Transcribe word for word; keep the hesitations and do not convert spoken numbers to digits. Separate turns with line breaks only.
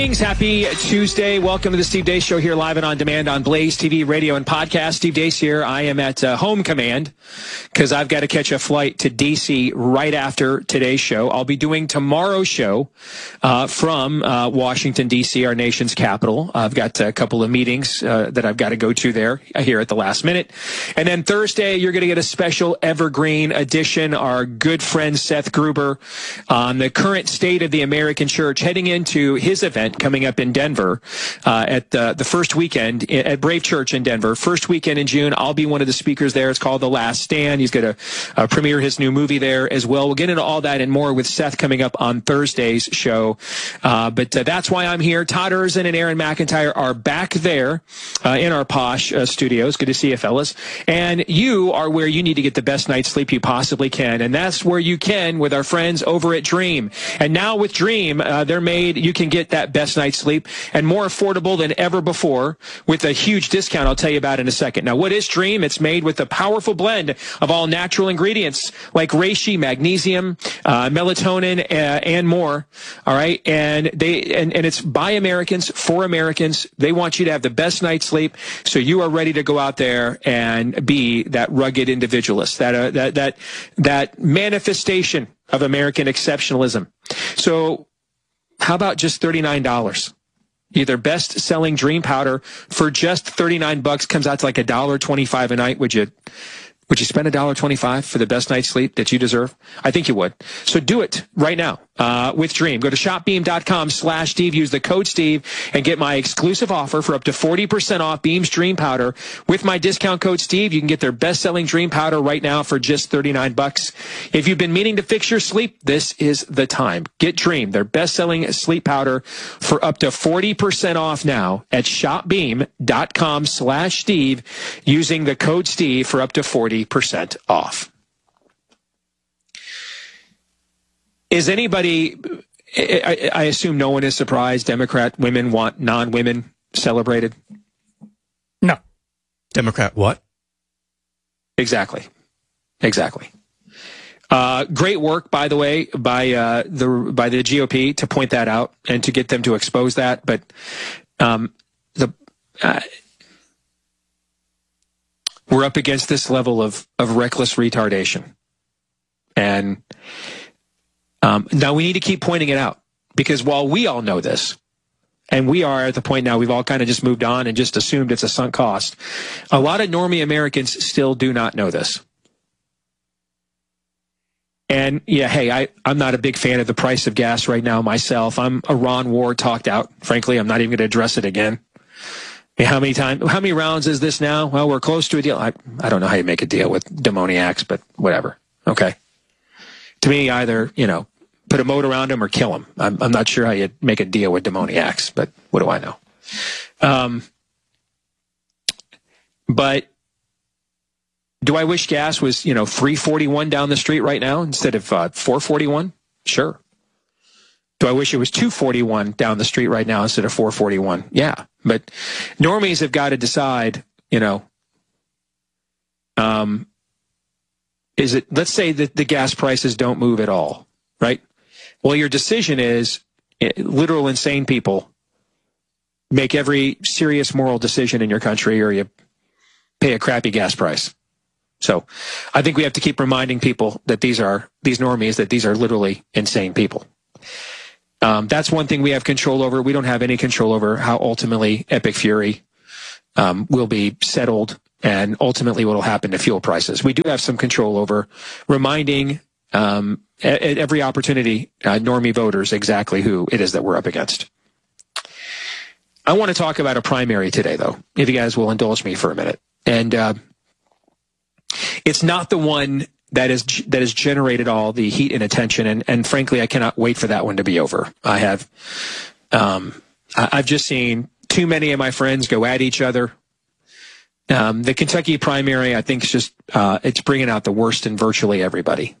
Happy Tuesday. Welcome to the Steve Deace Show here live and on demand on Blaze T V, radio, and podcast. Steve Deace here. I am at uh, home command because I've got to catch a flight to D C right after today's show. I'll be doing tomorrow's show uh, from uh, Washington, D C, our nation's capital. I've got a couple of meetings uh, that I've got to go to there here at the last minute. And then Thursday, you're going to get a special evergreen edition. Our good friend Seth Gruber on the current state of the American church heading into his event coming up in Denver uh, at the, the first weekend at Brave Church in Denver. First weekend in June, I'll be one of the speakers there. It's called The Last Stand. He's going to uh, premiere his new movie there as well. We'll get into all that and more with Seth coming up on Thursday's show. Uh, but uh, that's why I'm here. Todd Erzin and Aaron McIntyre are back there uh, in our posh uh, studios. Good to see you, fellas. And you are where you need to get the best night's sleep you possibly can. And that's where you can with our friends over at Dream. And now with Dream, uh, they're made, you can get that best night's sleep and more affordable than ever before with a huge discount I'll tell you about in a second. Now, what is Dream? It's made with a powerful blend of all natural ingredients like reishi, magnesium, uh, melatonin, uh, and more. All right. And they, and, and it's by Americans for Americans. They want you to have the best night's sleep. So you are ready to go out there and be that rugged individualist, that, uh, that, that, that manifestation of American exceptionalism. So, how about just thirty-nine dollars? Either best-selling Dream Powder for just thirty-nine bucks comes out to like a dollar twenty-five a night. Would you would you spend a dollar twenty-five for the best night's sleep that you deserve? I think you would. So do it right now uh, with Dream. Go to shopbeam.com slash Steve. Use the code Steve and get my exclusive offer for up to forty percent off Beam's Dream Powder. With my discount code Steve, you can get their best-selling Dream Powder right now for just thirty-nine bucks. If you've been meaning to fix your sleep, this is the time. Get Dream, their best-selling sleep powder, for up to forty percent off now at shopbeam.com slash Steve using the code Steve for up to forty percent off. Is anybody, I, I assume no one is surprised Democrat women want non-women celebrated?
No. Democrat what?
Exactly. Exactly. Uh, great work, by the way, by uh, the by the G O P to point that out and to get them to expose that. But um, the uh, we're up against this level of of reckless retardation, and um, now we need to keep pointing it out, because while we all know this, and we are at the point now we've all kind of just moved on and just assumed it's a sunk cost, a lot of normie Americans still do not know this. And yeah, hey, I, I'm not a big fan of the price of gas right now myself. I'm a Ron War talked out. Frankly, I'm not even going to address it again. I mean, how many times, how many rounds is this now? Well, we're close to a deal. I, I don't know how you make a deal with demoniacs, but whatever. Okay. To me, either, you know, put a moat around them or kill them. I'm, I'm not sure how you make a deal with demoniacs, but what do I know? Um, but do I wish gas was, you know, three forty-one down the street right now instead of uh, four forty-one? Sure. Do I wish it was two forty-one down the street right now instead of four forty-one? Yeah. But normies have got to decide, you know, um, is it, let's say that the gas prices don't move at all, right? Well, your decision is, literal insane people make every serious moral decision in your country, or you pay a crappy gas price. So I think we have to keep reminding people that these are, these normies, that these are literally insane people. Um, that's one thing we have control over. We don't have any control over how ultimately Epic Fury um, will be settled and ultimately what will happen to fuel prices. We do have some control over reminding um, at, at every opportunity uh, normie voters exactly who it is that we're up against. I want to talk about a primary today, though, if you guys will indulge me for a minute. And uh, it's not the one that is that has generated all the heat and attention, and, and frankly, I cannot wait for that one to be over. I have, um, I, I've just seen too many of my friends go at each other. Um, the Kentucky primary, I think, is just uh, it's bringing out the worst in virtually everybody.